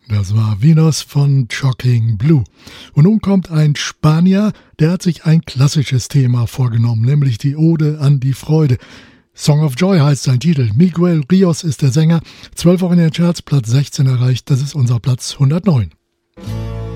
Das war Venus von Shocking Blue. Und nun kommt ein Spanier, der hat sich ein klassisches Thema vorgenommen, nämlich die Ode an die Freude. Song of Joy heißt sein Titel. Miguel Rios ist der Sänger. 12 Wochen in den Charts, Platz 16 erreicht. Das ist unser Platz 109.